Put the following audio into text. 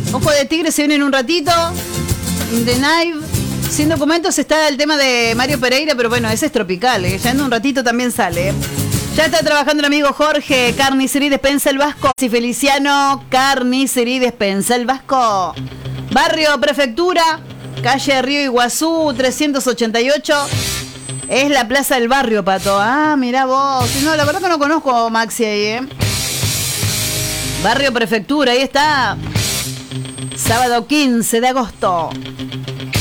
Ojo de Tigre se viene en un ratito. In the Night. Sin documentos está el tema de Mario Pereira, pero bueno, ese es tropical, ya en un ratito también sale. Ya está trabajando el amigo Jorge, Carnicería Despensa el Vasco. Y Feliciano, Carnicería Despensa el Vasco. Barrio Prefectura, calle Río Iguazú, 388. Es la plaza del barrio, Pato. Ah, mirá vos. No, la verdad que no conozco Maxi ahí, Barrio Prefectura, ahí está. Sábado 15 de agosto.